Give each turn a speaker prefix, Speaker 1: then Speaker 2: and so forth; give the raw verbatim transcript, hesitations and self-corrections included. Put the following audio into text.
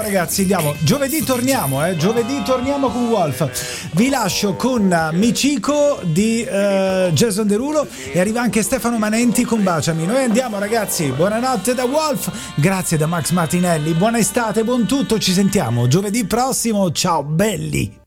Speaker 1: Ragazzi, diamo giovedì torniamo, eh? Giovedì torniamo con Wolf. Vi lascio con Michiko di uh, Jason Derulo e arriva anche Stefano Manenti con Baciami. Noi andiamo, ragazzi. Buonanotte da Wolf. Grazie da Max Martinelli. Buona estate, buon tutto. Ci sentiamo giovedì prossimo. Ciao belli.